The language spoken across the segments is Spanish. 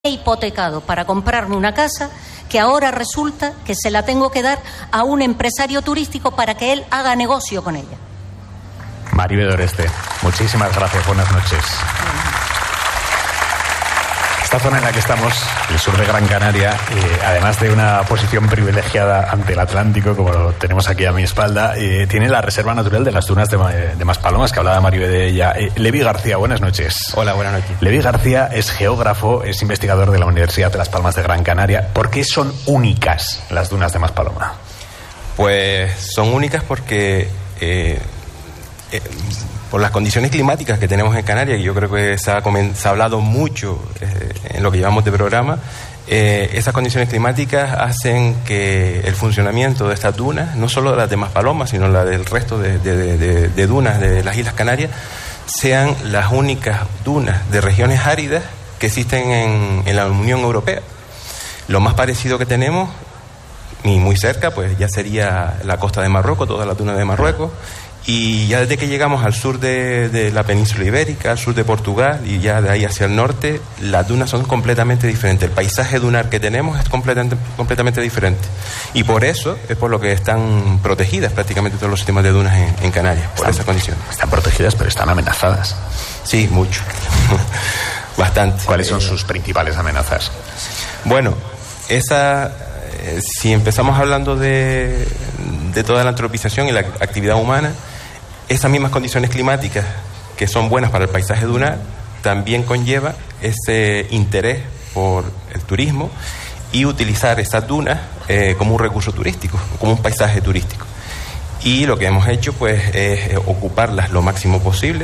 hipotecado para comprarme una casa que ahora resulta que se la tengo que dar a un empresario turístico para que él haga negocio con ella. Maribel Oreste, muchísimas gracias, buenas noches. Esta zona en la que estamos, el sur de Gran Canaria, además de una posición privilegiada ante el Atlántico, como lo tenemos aquí a mi espalda, tiene la Reserva Natural de las Dunas de Maspalomas, que hablaba Maribel de ella. Levi García, buenas noches. Hola, buenas noches. Levi García es geógrafo, es investigador de la Universidad de Las Palmas de Gran Canaria. ¿Por qué son únicas las dunas de Maspaloma? Pues son únicas porque por las condiciones climáticas que tenemos en Canarias, y yo creo que se ha hablado mucho en lo que llevamos de programa, esas condiciones climáticas hacen que el funcionamiento de estas dunas, no solo las de Maspalomas, sino la del resto de dunas de las Islas Canarias, sean las únicas dunas de regiones áridas que existen en la Unión Europea. Lo más parecido que tenemos, y muy cerca, pues ya sería la costa de Marruecos, toda la duna de Marruecos. Y ya desde que llegamos al sur de la península ibérica, al sur de Portugal y ya de ahí hacia el norte, las dunas son completamente diferentes. El paisaje dunar que tenemos es completamente diferente. Y por eso es por lo que están protegidas prácticamente todos los sistemas de dunas en Canarias, por esas condiciones. Están protegidas, pero están amenazadas. Sí, mucho. Bastante. ¿Cuáles son sus principales amenazas? Bueno, si empezamos hablando de toda la antropización y la actividad humana, esas mismas condiciones climáticas que son buenas para el paisaje dunar también conlleva ese interés por el turismo y utilizar estas dunas como un recurso turístico, como un paisaje turístico. Y lo que hemos hecho pues es ocuparlas lo máximo posible,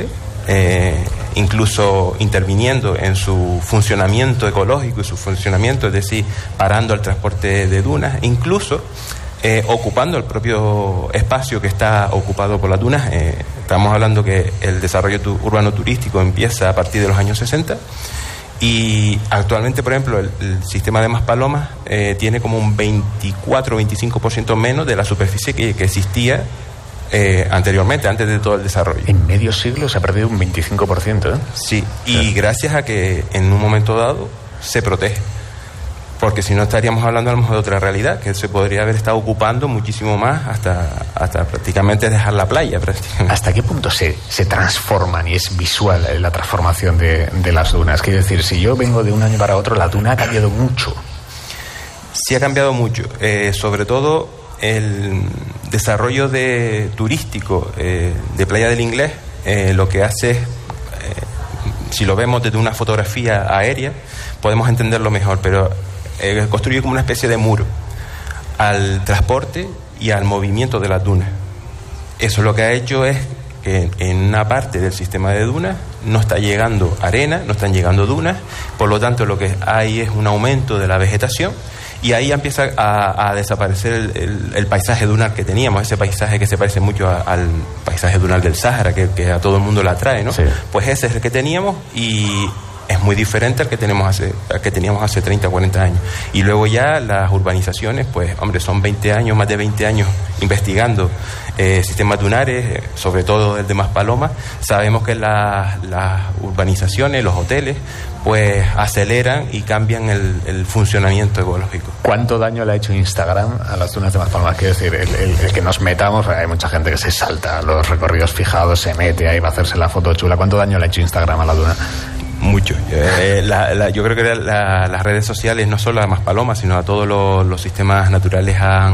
incluso interviniendo en su funcionamiento ecológico y su funcionamiento, es decir, parando el transporte de dunas, incluso ocupando el propio espacio que está ocupado por las dunas. Estamos hablando que el desarrollo urbano turístico empieza a partir de los años 60 y actualmente, por ejemplo, el sistema de Maspalomas tiene como un 24-25% menos de la superficie que existía anteriormente, antes de todo el desarrollo. En medio siglo se ha perdido un 25%, ¿eh? Sí, y gracias a que en un momento dado se protege. Porque si no estaríamos hablando a lo mejor de otra realidad, que se podría haber estado ocupando muchísimo más hasta prácticamente dejar la playa. ¿Hasta qué punto se transforman y es visual la transformación de las dunas? Quiero decir, si yo vengo de un año para otro, la duna ha cambiado mucho. Sí ha cambiado mucho, sobre todo el desarrollo turístico de Playa del Inglés, lo que hace es, si lo vemos desde una fotografía aérea, podemos entenderlo mejor, pero construye como una especie de muro al transporte y al movimiento de las dunas. Eso lo que ha hecho es que en una parte del sistema de dunas no está llegando arena, no están llegando dunas, por lo tanto lo que hay es un aumento de la vegetación y ahí empieza a desaparecer el paisaje dunar que teníamos, ese paisaje que se parece mucho al paisaje dunar del Sáhara, que a todo el mundo le atrae, ¿no? Sí. Pues ese es el que teníamos y es muy diferente al que teníamos hace 30 o 40 años. Y luego ya las urbanizaciones, pues, hombre, son 20 años, más de 20 años investigando sistemas dunares, sobre todo el de Maspalomas. Sabemos que las urbanizaciones, los hoteles, pues aceleran y cambian el funcionamiento ecológico. ¿Cuánto daño le ha hecho Instagram a las dunas de Maspalomas? Quiero decir, el que nos metamos, hay mucha gente que se salta los recorridos fijados, se mete ahí va a hacerse la foto chula. ¿Cuánto daño le ha hecho Instagram a la duna? Mucho. Yo creo que las redes sociales, no solo a Maspalomas, sino a todos los sistemas naturales,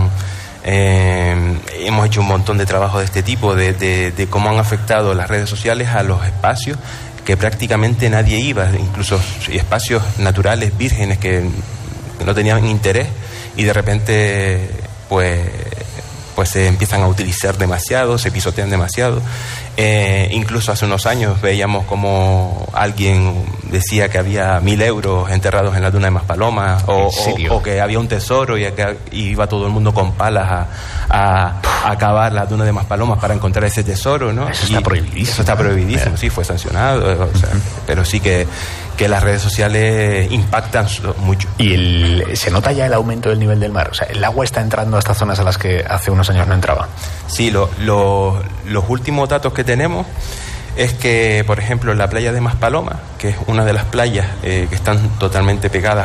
hemos hecho un montón de trabajo de este tipo, de cómo han afectado las redes sociales a los espacios que prácticamente nadie iba, incluso espacios naturales, vírgenes, que no tenían interés y de repente pues se empiezan a utilizar demasiado, se pisotean demasiado. Incluso hace unos años veíamos como alguien decía que había 1.000 euros enterrados en la duna de Maspalomas o que había un tesoro y iba todo el mundo con palas a cavar la duna de Maspalomas para encontrar ese tesoro, ¿no? Eso está prohibidísimo. Eso está prohibidísimo, sí, fue sancionado, o sea, pero sí que las redes sociales impactan mucho. ¿Y se nota ya el aumento del nivel del mar? O sea, ¿el agua está entrando a estas zonas a las que hace unos años no entraba? Sí, los últimos datos que tenemos es que, por ejemplo, la playa de Maspalomas, que es una de las playas que están totalmente pegadas